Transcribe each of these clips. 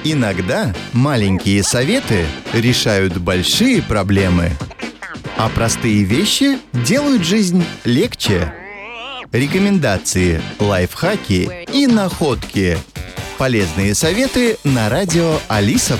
Иногда маленькие советы решают большие проблемы, а простые вещи делают жизнь легче. Рекомендации, лайфхаки и находки. Полезные советы на радио Алиса+.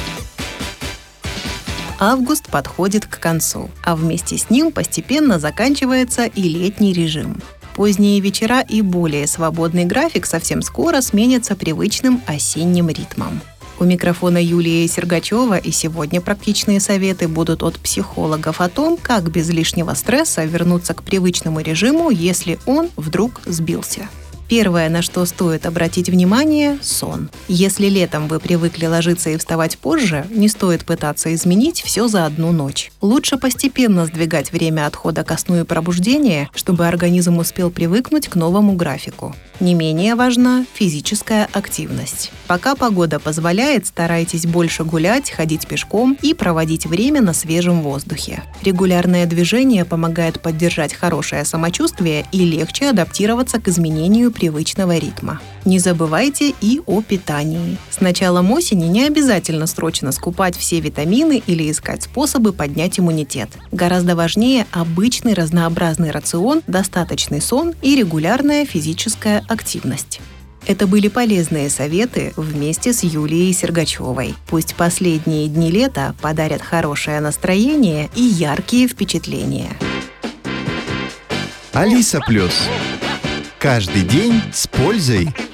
Август подходит к концу, а вместе с ним постепенно заканчивается и летний режим. Поздние вечера и более свободный график совсем скоро сменятся привычным осенним ритмом. У микрофона Юлия Сергачева, и сегодня практичные советы будут от психологов о том, как без лишнего стресса вернуться к привычному режиму, если он вдруг сбился. Первое, на что стоит обратить внимание – сон. Если летом вы привыкли ложиться и вставать позже, не стоит пытаться изменить все за одну ночь. Лучше постепенно сдвигать время отхода ко сну и пробуждения, чтобы организм успел привыкнуть к новому графику. Не менее важна физическая активность. Пока погода позволяет, старайтесь больше гулять, ходить пешком и проводить время на свежем воздухе. Регулярное движение помогает поддержать хорошее самочувствие и легче адаптироваться к изменению привычного ритма. Не забывайте и о питании. С началом осени не обязательно срочно скупать все витамины или искать способы поднять иммунитет. Гораздо важнее обычный разнообразный рацион, достаточный сон и регулярная физическая активность. Это были полезные советы вместе с Юлией Сергачевой. Пусть последние дни лета подарят хорошее настроение и яркие впечатления. Алиса+. Каждый день с пользой.